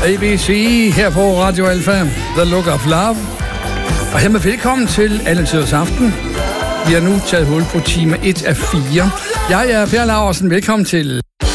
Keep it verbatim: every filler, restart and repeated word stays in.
A B C her på Radio Alpha, The Look of Love. Og hermed velkommen til Alle Tiders Aften. Vi har nu taget hul på time et af fire. Jeg er Per Laursen, velkommen til.